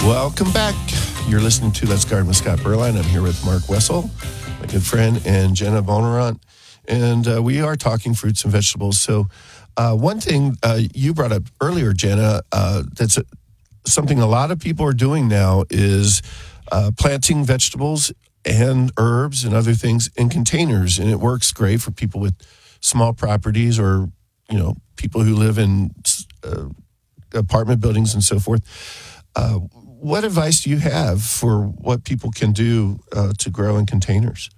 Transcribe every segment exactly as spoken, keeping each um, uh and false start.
Welcome back. You're listening to Let's Garden with Scott Berline. I'm here with Mark Wessel, my good friend, and Jenna Bonarant. And uh, we are talking fruits and vegetables. So uh, one thing uh, you brought up earlier, Jenna, uh, that's a, something a lot of people are doing now is uh, planting vegetables and herbs and other things in containers. And it works great for people with small properties or, you know, people who live in uh, apartment buildings and so forth. Uh, what advice do you have for what people can do uh, to grow in containers?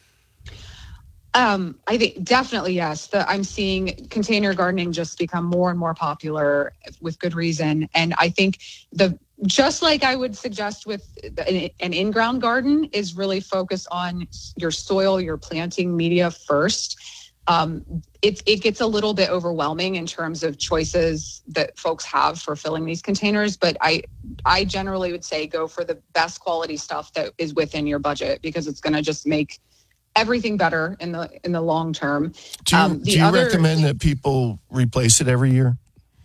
Um, I think definitely yes. The, I'm seeing container gardening just become more and more popular with good reason. And I think the just like I would suggest with an, an in-ground garden is really focus on your soil, your planting media first. Um, it, it gets a little bit overwhelming in terms of choices that folks have for filling these containers. But I, I generally would say go for the best quality stuff that is within your budget because it's going to just make everything better in the in the long term. Do you, um, do you recommend that people replace it every year?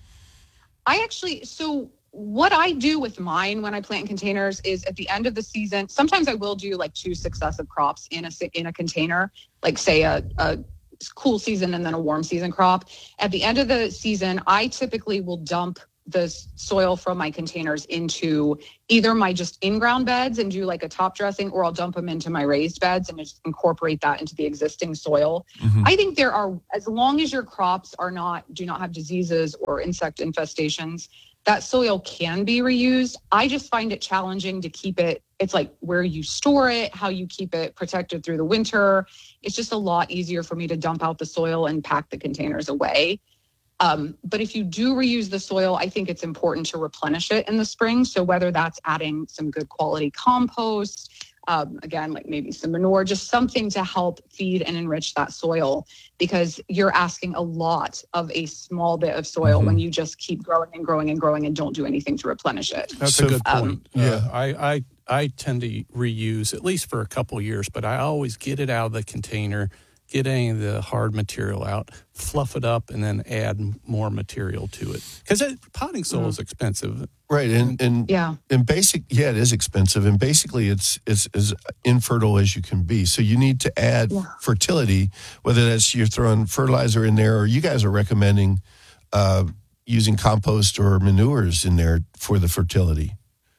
I actually, so what I do with mine when I plant in containers is at the end of the season, sometimes I will do like two successive crops in a in a container, like say a, a cool season and then a warm season crop. At the end of the season, I typically will dump the soil from my containers into either my just in-ground beds and do like a top dressing, or I'll dump them into my raised beds and just incorporate that into the existing soil. Mm-hmm. I think there are, as long as your crops are not, do not have diseases or insect infestations, that soil can be reused. I just find it challenging to keep it. It's like where you store it, how you keep it protected through the winter. It's just a lot easier for me to dump out the soil and pack the containers away. Um, but if you do reuse the soil, I think it's important to replenish it in the spring. So whether that's adding some good quality compost, um, again, like maybe some manure, just something to help feed and enrich that soil, because you're asking a lot of a small bit of soil mm-hmm. when you just keep growing and growing and growing and don't do anything to replenish it. That's so, a good point. Um, yeah, uh, I, I I tend to reuse at least for a couple of years, but I always get it out of the container, get any of the hard material out, fluff it up, and then add more material to it. Because potting soil mm. is expensive. Right, and, and yeah, and basic, yeah, it is expensive, and basically it's it's as infertile as you can be. So you need to add yeah. fertility, whether that's you're throwing fertilizer in there, or you guys are recommending uh, using compost or manures in there for the fertility.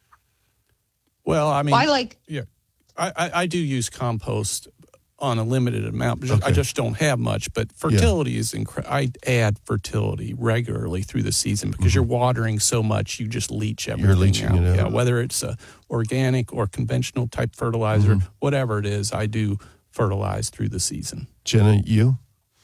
Well, I mean, well, I like, yeah, I, I, I do use compost on a limited amount. Okay. I just don't have much, but fertility yeah. is incredible. I add fertility regularly through the season because mm-hmm. you're watering so much, you just leach everything you're leaching out. It out. Yeah, whether it's a organic or conventional type fertilizer, mm-hmm. whatever it is, I do fertilize through the season. Jenna, you?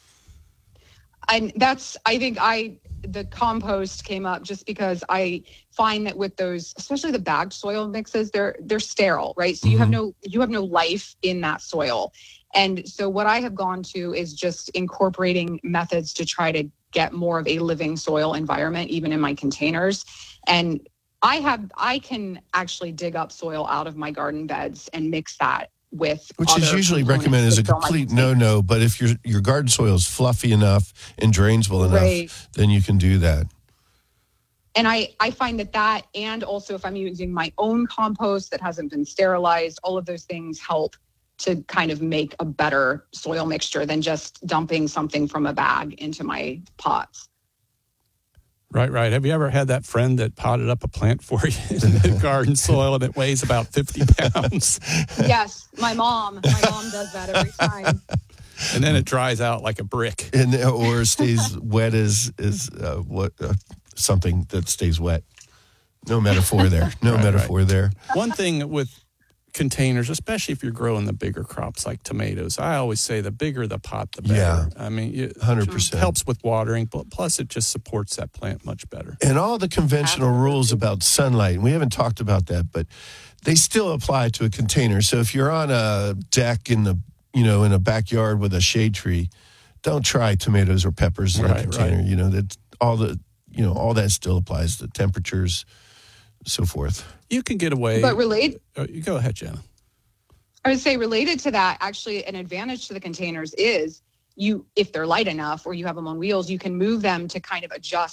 And that's, I think I, the compost came up just because I find that with those, especially the bagged soil mixes, they're, they're sterile, right? So mm-hmm. you have no, you have no life in that soil. And so what I have gone to is just incorporating methods to try to get more of a living soil environment, even in my containers. And I have, I can actually dig up soil out of my garden beds and mix that with which is usually recommended as a complete no-no, but if your your garden soil is fluffy enough and drains well enough, right. then you can do that. And I, I find that that, and also if I'm using my own compost that hasn't been sterilized, all of those things help to kind of make a better soil mixture than just dumping something from a bag into my pots. Right, right. Have you ever had that friend that potted up a plant for you in the garden soil and it weighs about fifty pounds? Yes, my mom. My mom does that every time. And then it dries out like a brick. And, or stays wet as, as uh, what uh, something that stays wet. No metaphor there. No right, metaphor right. there. One thing with containers, especially if you're growing the bigger crops like tomatoes, I always say the bigger the pot, the better. Yeah, I mean, it one hundred percent helps with watering, but plus it just supports that plant much better. And all the conventional Absolutely. rules about sunlight, and we haven't talked about that, but they still apply to a container. So if you're on a deck in the, you know, in a backyard with a shade tree, don't try tomatoes or peppers in right, a container. Right. You know, that all the, you know, all that still applies to temperatures, so forth. You can get away. But relate. Uh, you go ahead, Jenna. I would say related to that, actually, an advantage to the containers is you, if they're light enough or you have them on wheels, you can move them to kind of adjust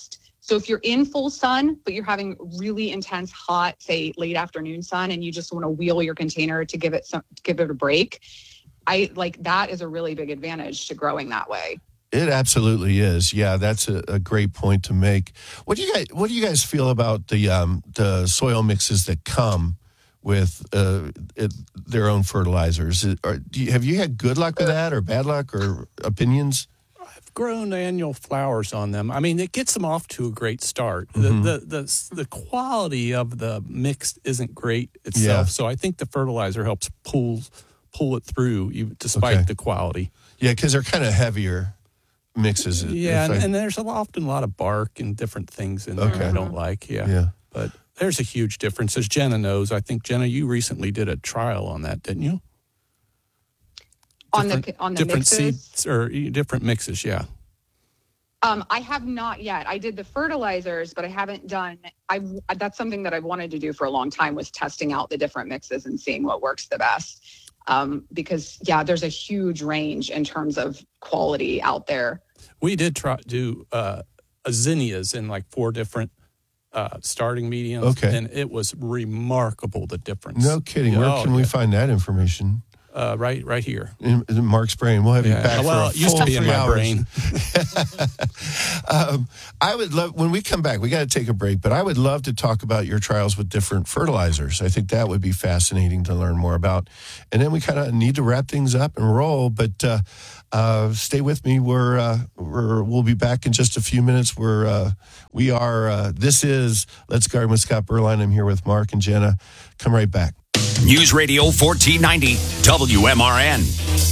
So if you're in full sun, but you're having really intense, hot, say late afternoon sun, and you just want to wheel your container to give it some, give it a break, I like that is a really big advantage to growing that way. It absolutely is. Yeah, that's a, a great point to make. What do you guys What do you guys feel about the um, the soil mixes that come with uh, it, their own fertilizers? Are, do you, have you had good luck with that, or bad luck, or opinions? I've grown annual flowers on them. I mean, it gets them off to a great start. Mm-hmm. The, the the the quality of the mix isn't great itself, Yeah. so I think the fertilizer helps pull pull it through, even despite Okay. the quality. Yeah, because they're kind of heavier mixes. Yeah, if and, I- and there's a, often a lot of bark and different things in there Okay. I don't like. Yeah. Yeah. But there's a huge difference. As Jenna knows, I think, Jenna, you recently did a trial on that, didn't you? On the Different- on the different mixes, seeds or different mixes, yeah. um, I have not yet. I did the fertilizers, but I haven't done. I that's something that I've wanted to do for a long time, was testing out the different mixes and seeing what works the best. Um, because yeah, there's a huge range in terms of quality out there. We did try do uh, zinnias in like four different uh, starting mediums, Okay. and it was remarkable the difference. No kidding. Where Oh, can we yeah. find that information? Uh, right, right here. In, in Mark's brain. We'll have you Yeah. back Well, for a it used to full be in three my hours. brain. um, I would love, when we come back, we got to take a break, but I would love to talk about your trials with different fertilizers. I think that would be fascinating to learn more about. And then we kind of need to wrap things up and roll, but uh, uh, stay with me. We're, uh, we're, we'll be back in just a few minutes. We're, uh, we are, uh, this is Let's Garden with Scott Berline. I'm here with Mark and Jenna. Come right back. News Radio fourteen ninety W M R N.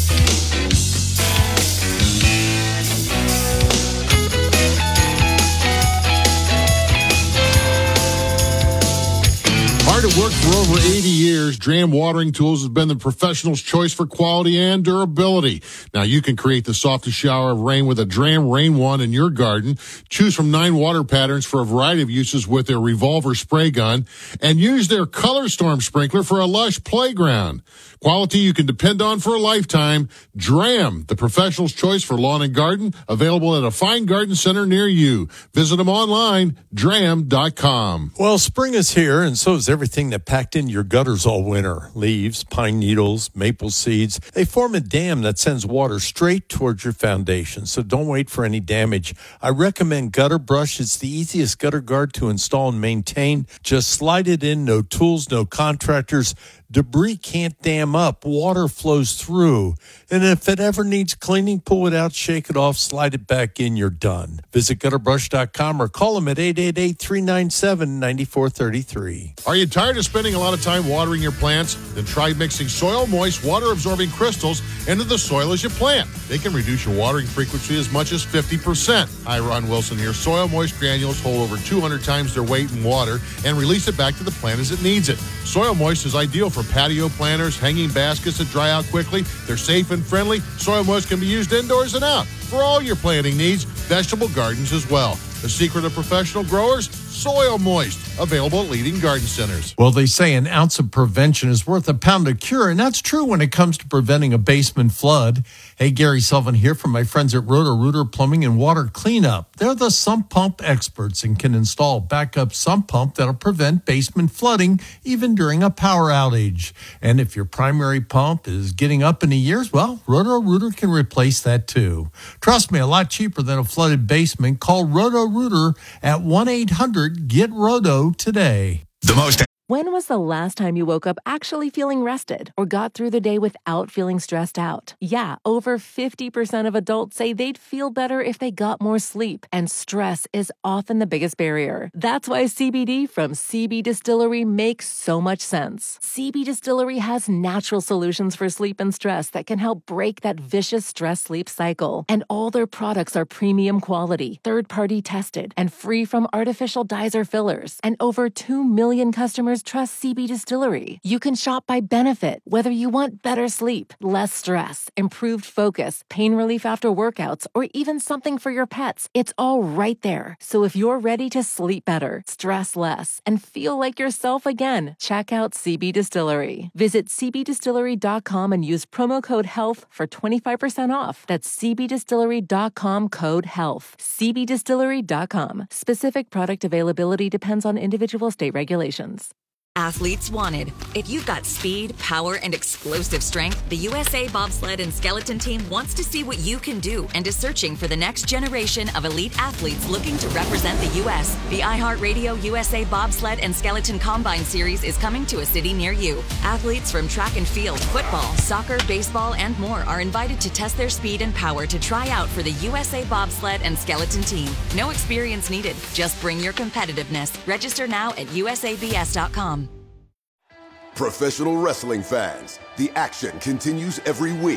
Hard at work for over eighty years, Dram Watering Tools has been the professional's choice for quality and durability. Now you can create the softest shower of rain with a Dram Rain Wand in your garden. Choose from nine water patterns for a variety of uses with their revolver spray gun, and use their Color Storm sprinkler for a lush playground. Quality you can depend on for a lifetime. Dram, the professional's choice for lawn and garden, available at a fine garden center near you. Visit them online, dram dot com. Well, spring is here, and so is everything that packed in your gutters all winter. Leaves, pine needles, maple seeds. They form a dam that sends water straight towards your foundation, so don't wait for any damage. I recommend Gutter Brush. It's the easiest gutter guard to install and maintain. Just slide it in, no tools, no contractors. Debris can't dam up. Water flows through. And if it ever needs cleaning, pull it out, shake it off, slide it back in, you're done. Visit gutter brush dot com or call them at eight eight eight, three nine seven, nine four three three. Are you tired of spending a lot of time watering your plants? Then try mixing soil moist, water-absorbing crystals into the soil as you plant. They can reduce your watering frequency as much as fifty percent. Hi, Ron Wilson here. Soil moist granules hold over two hundred times their weight in water and release it back to the plant as it needs it. Soil moist is ideal for patio planters, hanging baskets that dry out quickly. They're safe and friendly. Soil moist can be used indoors and out for all your planting needs, vegetable gardens as well. The secret of professional growers, Soil Moist, available at leading garden centers. Well, they say an ounce of prevention is worth a pound of cure, and that's true when it comes to preventing a basement flood. Hey, Gary Sullivan here from my friends at Roto-Rooter Plumbing and Water Cleanup. They're the sump pump experts and can install a backup sump pump that'll prevent basement flooding even during a power outage. And if your primary pump is getting up in the years, well, Roto-Rooter can replace that too. Trust me, a lot cheaper than a flooded basement. Call Roto-Rooter at one eight hundred get roto today. The most When was the last time you woke up actually feeling rested or got through the day without feeling stressed out? Yeah, over fifty percent of adults say they'd feel better if they got more sleep, and stress is often the biggest barrier. That's why C B D from C B Distillery makes so much sense. C B Distillery has natural solutions for sleep and stress that can help break that vicious stress-sleep cycle. And all their products are premium quality, third-party tested, and free from artificial dyes or fillers. And over two million customers customers trust C B Distillery. You can shop by benefit, whether you want better sleep, less stress, improved focus, pain relief after workouts, or even something for your pets. It's all right there. So if you're ready to sleep better, stress less, and feel like yourself again, check out C B Distillery. Visit c b distillery dot com and use promo code HEALTH for twenty-five percent off. That's c b distillery dot com code HEALTH. c b distillery dot com. Specific product availability depends on individual state regulations. Athletes wanted. If you've got speed, power, and explosive strength, the U S A Bobsled and Skeleton Team wants to see what you can do and is searching for the next generation of elite athletes looking to represent the U S. The iHeartRadio U S A Bobsled and Skeleton Combine Series is coming to a city near you. Athletes from track and field, football, soccer, baseball, and more are invited to test their speed and power to try out for the U S A Bobsled and Skeleton Team. No experience needed. Just bring your competitiveness. Register now at u s a b s dot com. Professional wrestling fans, the action continues every week.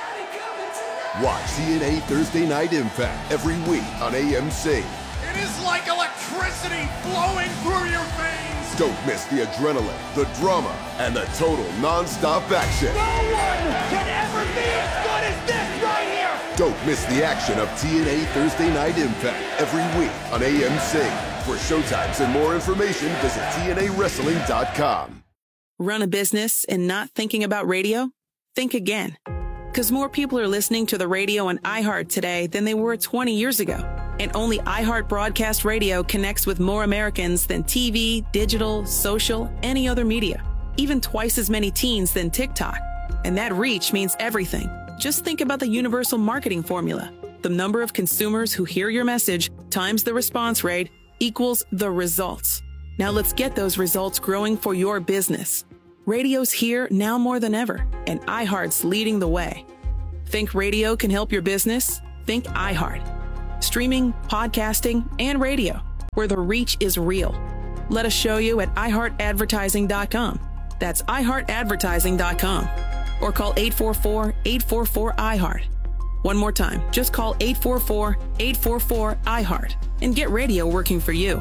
Watch T N A Thursday Night Impact every week on A M C. It is like electricity flowing through your veins. Don't miss the adrenaline, the drama, and the total non-stop action. No one can ever be as good as this right here. Don't miss the action of T N A Thursday Night Impact every week on A M C. For showtimes and more information, visit T N A wrestling dot com. Run a business and not thinking about radio? Think again. Because more people are listening to the radio on iHeart today than they were twenty years ago. And only iHeart Broadcast Radio connects with more Americans than T V, digital, social, any other media. Even twice as many teens than TikTok. And that reach means everything. Just think about the universal marketing formula. The number of consumers who hear your message times the response rate equals the results. Now let's get those results growing for your business. Radio's here now more than ever, and iHeart's leading the way. Think radio can help your business? Think iHeart. Streaming, podcasting, and radio, where the reach is real. Let us show you at i heart advertising dot com. That's i heart advertising dot com. Or call eight four four, eight four four, I heart. One more time, just call eight four four, eight four four, I heart and get radio working for you.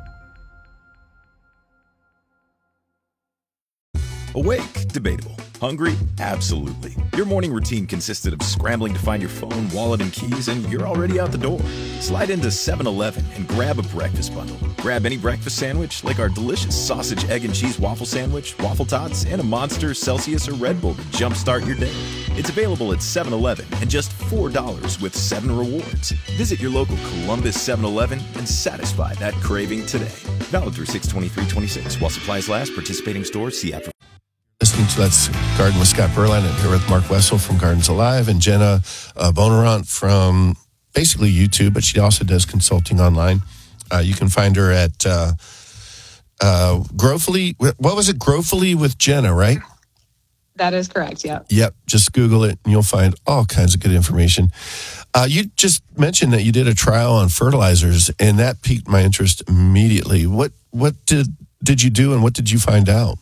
Awake? Debatable. Hungry? Absolutely. Your morning routine consisted of scrambling to find your phone, wallet, and keys, and you're already out the door. Slide into seven eleven and grab a breakfast bundle. Grab any breakfast sandwich, like our delicious sausage, egg, and cheese waffle sandwich, waffle tots, and a Monster, Celsius, or Red Bull to jumpstart your day. It's available at seven eleven and just four dollars with seven rewards. Visit your local Columbus seven eleven and satisfy that craving today. Valid through six twenty-three twenty-six. While supplies last, participating stores, see after. Listening to Let's Garden with Scott Berline. I'm here with Mark Wessel from Gardens Alive and Jenna uh, Bonarant from basically YouTube, but she also does consulting online. Uh, you can find her at uh, uh, Growfully. What was it? Growfully with Jenna, right? That is correct, yeah. Yep. Just Google it and you'll find all kinds of good information. Uh, you just mentioned that you did a trial on fertilizers, and that piqued my interest immediately. What what did did you do, and what did you find out?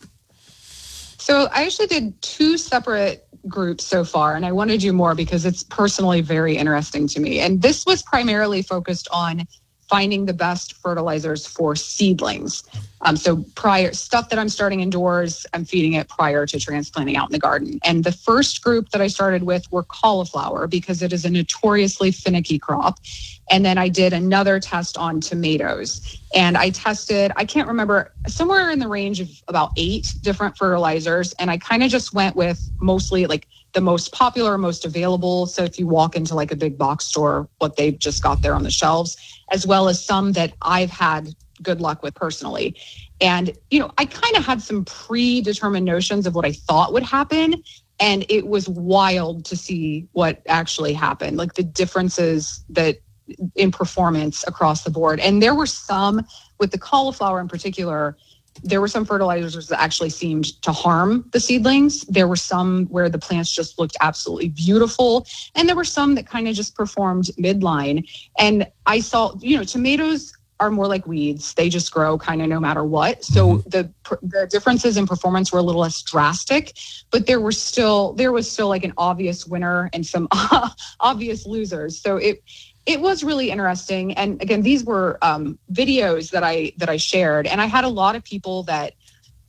So I actually did two separate groups so far, and I want to do more because it's personally very interesting to me. And this was primarily focused on finding the best fertilizers for seedlings. Um, so prior stuff that I'm starting indoors, I'm feeding it prior to transplanting out in the garden. And the first group that I started with were cauliflower because it is a notoriously finicky crop. And then I did another test on tomatoes. And I tested, I can't remember, somewhere in the range of about eight different fertilizers. And I kind of just went with mostly like the most popular, most available. So if you walk into like a big box store, what they've just got there on the shelves, as well as some that I've had good luck with personally. And, you know, I kind of had some predetermined notions of what I thought would happen. And it was wild to see what actually happened, like the differences that in performance across the board. And there were some with the cauliflower in particular, there were some fertilizers that actually seemed to harm the seedlings. There were some where the plants just looked absolutely beautiful. And there were some that kind of just performed midline. And I saw, you know, tomatoes are more like weeds. They just grow kind of no matter what. So the the differences in performance were a little less drastic, but there were still, there was still like an obvious winner and some obvious losers. So it, It was really interesting. And again, these were um, videos that I that I shared. And I had a lot of people that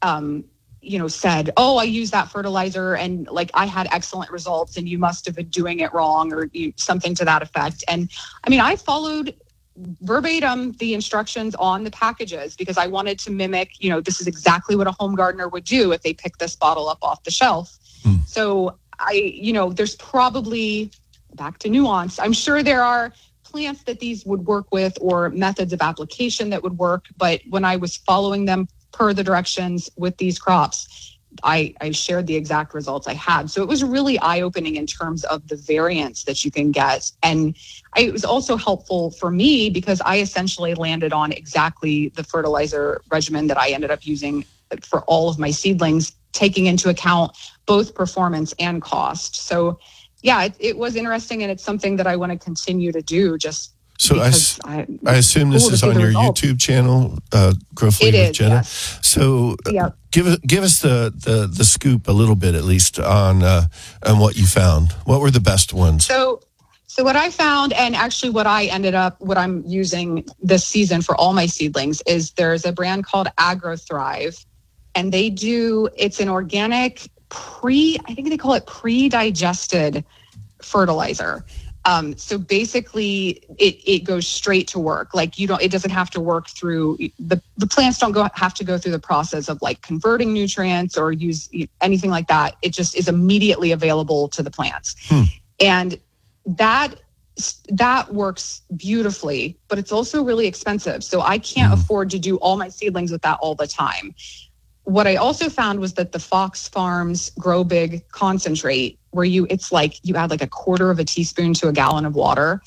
um, you know, said, oh, I use that fertilizer and like I had excellent results and you must have been doing it wrong or you, something to that effect. And I mean, I followed verbatim the instructions on the packages because I wanted to mimic, you know, this is exactly what a home gardener would do if they pick this bottle up off the shelf. Hmm. So I, you know, there's probably, back to nuance, I'm sure there are plants that these would work with or methods of application that would work. But when I was following them per the directions with these crops, I, I shared the exact results I had. So it was really eye-opening in terms of the variance that you can get. And I, it was also helpful for me because I essentially landed on exactly the fertilizer regimen that I ended up using for all of my seedlings, taking into account both performance and cost. So yeah, it, it was interesting, and it's something that I want to continue to do just So I, I, I assume this is on your results. YouTube channel, uh, Growfully with is, Jenna. Yes. So uh, yep. give give us the, the, the scoop a little bit, at least, on uh, on what you found. What were the best ones? So, so what I found, and actually what I ended up, what I'm using this season for all my seedlings, is there's a brand called AgroThrive, and they do, it's an organic pre, I think they call it pre-digested fertilizer. Um, so basically it, it goes straight to work. Like you don't, it doesn't have to work through the, the plants don't go have to go through the process of like converting nutrients or use anything like that. It just is immediately available to the plants. Hmm. And that, that works beautifully, but it's also really expensive. So I can't hmm. afford to do all my seedlings with that all the time. What I also found was that the Fox Farms Grow Big concentrate, where you, it's like you add like a quarter of a teaspoon to a gallon of water.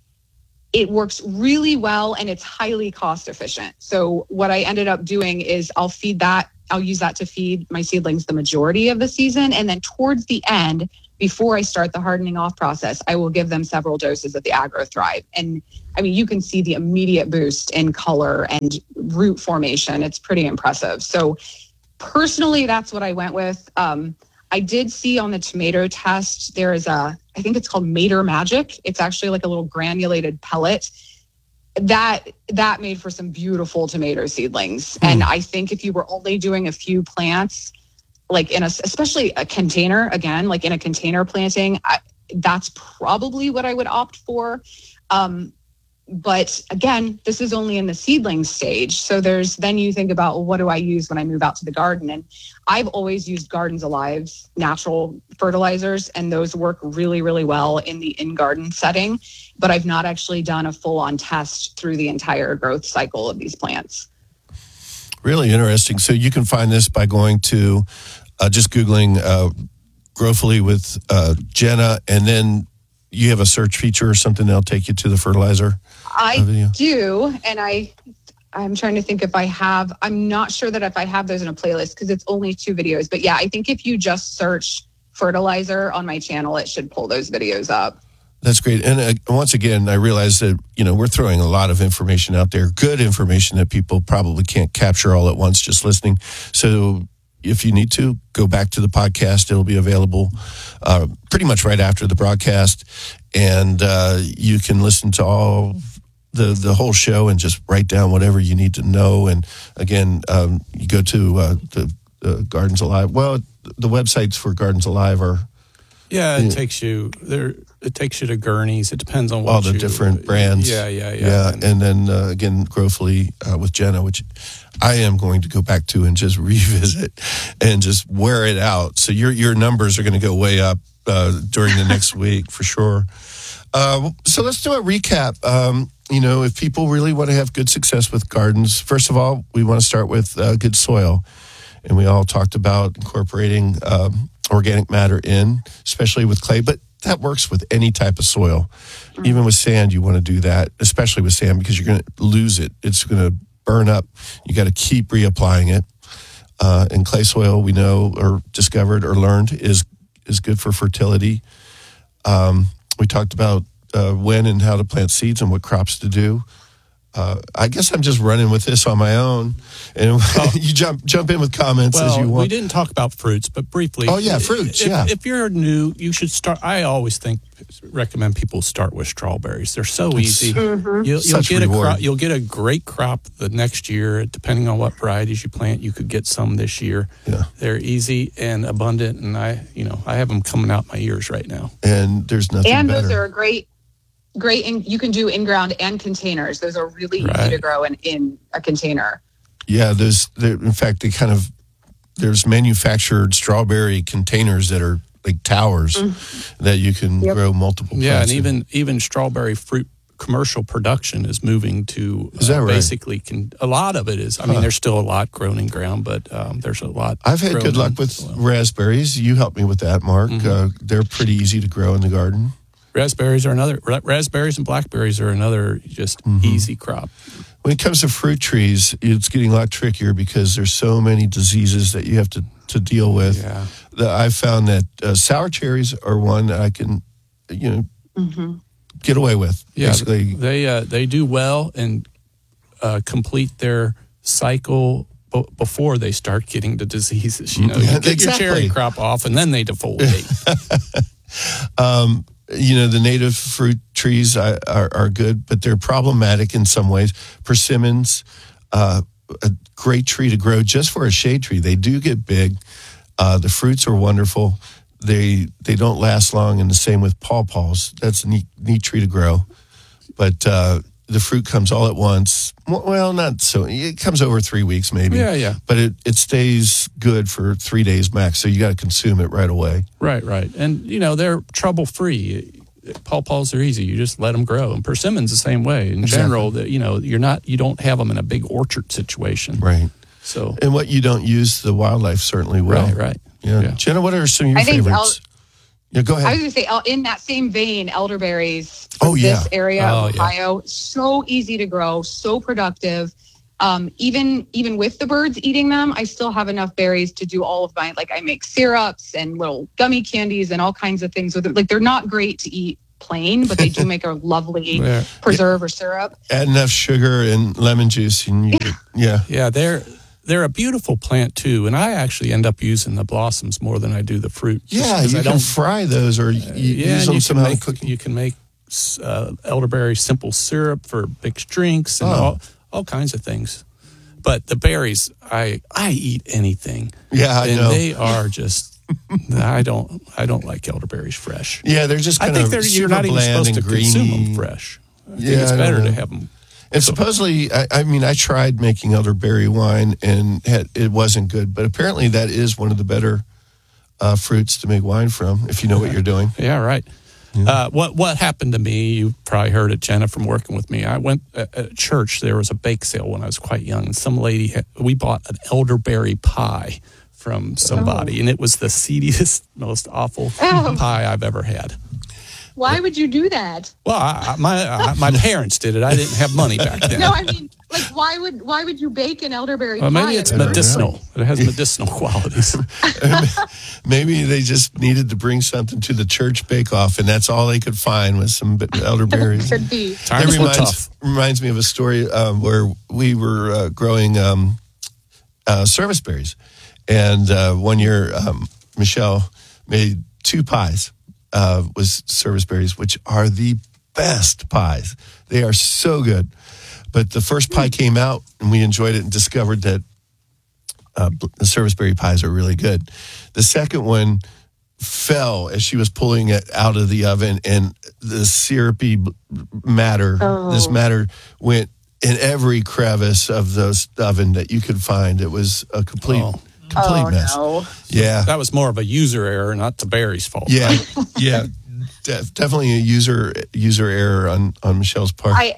It works really well and it's highly cost efficient. So what I ended up doing is I'll feed that, I'll use that to feed my seedlings the majority of the season. And then towards the end, before I start the hardening off process, I will give them several doses of the AgroThrive. And I mean, you can see the immediate boost in color and root formation. It's pretty impressive. So personally, that's what I went with. Um, I did see on the tomato test, there is a, I think it's called Mater Magic. It's actually like a little granulated pellet that, that made for some beautiful tomato seedlings. Mm. And I think if you were only doing a few plants, like in a, especially a container, again, like in a container planting, I, that's probably what I would opt for. Um, But again, this is only in the seedling stage. So there's, then you think about, well, what do I use when I move out to the garden? And I've always used Gardens Alive's natural fertilizers, and those work really, really well in the in-garden setting. But I've not actually done a full-on test through the entire growth cycle of these plants. Really interesting. So you can find this by going to uh, just Googling uh, Growfully with uh, Jenna, and then you have a search feature or something that'll take you to the fertilizer? I do, and I, I'm trying to think if I have, I'm not sure that if I have those in a playlist because it's only two videos. But yeah, I think if you just search fertilizer on my channel, it should pull those videos up. That's great. And uh, once again, I realize that, you know, we're throwing a lot of information out there, good information that people probably can't capture all at once just listening. So if you need to, go back to the podcast. It'll be available uh, pretty much right after the broadcast. And uh, you can listen to all the, the whole show and just write down whatever you need to know. And again, um, you go to uh, the, the Gardens Alive. Well, the websites for Gardens Alive are... Yeah, it you know, takes you there. It takes you to Gurney's. It depends on what all the you, different brands. Yeah, yeah, yeah. Yeah, and, and then uh, again, Growfully uh, with Jenna, which I am going to go back to and just revisit and just wear it out. So your your numbers are going to go way up uh, during the next week for sure. Uh, so let's do a recap. Um, you know, if people really want to have good success with gardens, first of all, we want to start with uh, good soil, and we all talked about incorporating Um, organic matter in, especially with clay, but that works with any type of soil. Mm-hmm. Even with sand, you want to do that, especially with sand, because you're going to lose it. It's going to burn up. You got to keep reapplying it. Uh, and clay soil, we know or discovered or learned is is good for fertility. Um, we talked about uh, when and how to plant seeds and what crops to do. uh, I guess I'm just running with this on my own. And oh. you jump jump in with comments well, as you want. We didn't talk about fruits, but briefly. Oh, yeah, fruits, if, yeah. If you're new, you should start. I always think, recommend people start with strawberries. They're so it's, easy. Mm-hmm. You'll, you'll, get a crop, you'll get a great crop the next year, depending on what varieties you plant. You could get some this year. Yeah. They're easy and abundant, and I, you know, I have them coming out my ears right now. And there's nothing and better. And those are a great... Great, and you can do in-ground and containers. Those are really right. easy to grow in, in a container. Yeah, there's, in fact, they kind of, there's manufactured strawberry containers that are like towers mm-hmm. that you can yep. grow multiple yeah, plants and even in. even strawberry fruit commercial production is moving to is that uh, right? basically, can, a lot of it is. I mean, huh. there's still a lot grown in ground, but um, there's a lot. I've had good luck with well. raspberries. You helped me with that, Mark. Mm-hmm. Uh, they're pretty easy to grow in the garden. Raspberries are another. Raspberries and blackberries are another just mm-hmm. easy crop. When it comes to fruit trees, it's getting a lot trickier because there's so many diseases that you have to, to deal with. Yeah. The, I've found that uh, sour cherries are one that I can, you know, mm-hmm. get away with. Yeah, basically. they uh, they do well and uh, complete their cycle b- before they start getting the diseases. You know, you get exactly. your cherry crop off and then they defoliate. um. You know, the native fruit trees are, are, are good, but they're problematic in some ways. Persimmons, uh, a great tree to grow just for a shade tree. They do get big. Uh, the fruits are wonderful. They they don't last long, and the same with pawpaws. That's a neat, neat tree to grow. But uh, the fruit comes all at once. Well, not so. It comes over three weeks maybe. Yeah, yeah. But it, it stays good for three days max, so you got to consume it right away. Right, right. And, you know, they're trouble-free. Pawpaws are easy. You just let them grow. And persimmons the same way. In exactly. general, the, you know, you're not, you don't have them in a big orchard situation. Right. So. And what you don't use, the wildlife certainly will. Right, right. Yeah. yeah. Jenna, what are some of your I favorites? Yeah, go ahead. I was going to say, in that same vein, elderberries. Oh, yeah. This area oh, of Ohio, yeah. so easy to grow, so productive. Um, even even with the birds eating them, I still have enough berries to do all of my, like I make syrups and little gummy candies and all kinds of things with it. Like they're not great to eat plain, but they do make a lovely yeah. preserve or syrup. Add enough sugar and lemon juice, and you, yeah, yeah, they're. They're a beautiful plant, too, and I actually end up using the blossoms more than I do the fruit. Yeah, you I can don't, fry those or you uh, yeah, you use them somehow can make, in cooking. You can make uh, elderberry simple syrup for mixed drinks and oh. all, all kinds of things. But the berries, I I eat anything. Yeah, I and know. they are just, I don't I don't like elderberries fresh. Yeah, they're just kind I think of they're, you're not even supposed to greeny. consume them fresh. I yeah, think it's I better know. to have them. And supposedly, I, I mean, I tried making elderberry wine and had, it wasn't good. But apparently that is one of the better uh, fruits to make wine from, if you know what you're doing. Yeah, right. Yeah. Uh, what what happened to me, you probably heard it, Jenna, from working with me. I went at, at church. There was a bake sale when I was quite young. And some lady, had, we bought an elderberry pie from somebody. Oh. And it was the seediest, most awful oh. pie I've ever had. Why would you do that? Well, I, my I, my parents did it. I didn't have money back then. No, I mean, like, why would why would you bake an elderberry well, pie? Maybe it's medicinal. It has medicinal qualities. Maybe they just needed to bring something to the church bake-off, and that's all they could find was some elderberries. Could be. Times it were reminds, tough. reminds me of a story um, where we were uh, growing um, uh, service berries, and uh, one year um, Michelle made two pies. Uh, was service berries, which are the best pies. They are so good. But the first pie came out, and we enjoyed it and discovered that uh, the service berry pies are really good. The second one fell as she was pulling it out of the oven, and the syrupy matter, oh. this matter went in every crevice of the oven that you could find. It was a complete... Oh. Complete oh, mess. No. Yeah. That was more of a user error, not the berry's fault. Yeah. yeah. De- definitely a user user error on, on Michelle's part. I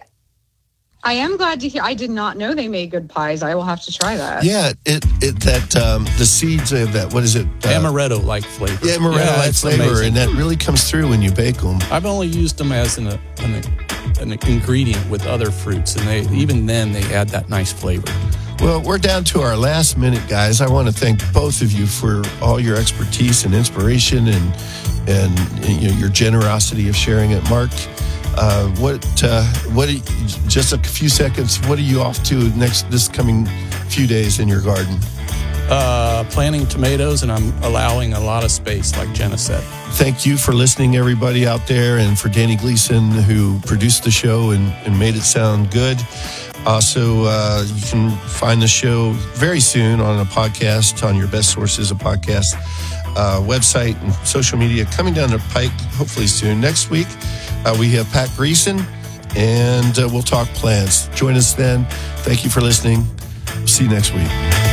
I am glad to hear. I did not know they made good pies. I will have to try that. Yeah. It it that um, the seeds of that, what is it? Uh, Amaretto-like flavor. Yeah, amaretto-like yeah, flavor. Amazing. And that really comes through when you bake them. I've only used them as an, an, an ingredient with other fruits. And they even then, they add that nice flavor. Well, we're down to our last minute, guys. I want to thank both of you for all your expertise and inspiration and and, and you know, your generosity of sharing it. Mark, Uh, what, uh, what, are you, just a few seconds, what are you off to next, this coming few days in your garden? Uh, planting tomatoes, and I'm allowing a lot of space, like Jenna said. Thank you for listening, everybody out there, and for Danny Gleason, who produced the show and, and made it sound good. Also, uh, you can find the show very soon on a podcast, on your best sources of podcasts, uh, website, and social media coming down the pike, hopefully soon. Next week, uh, we have Pat Greason, and uh, we'll talk plants. Join us then. Thank you for listening. See you next week.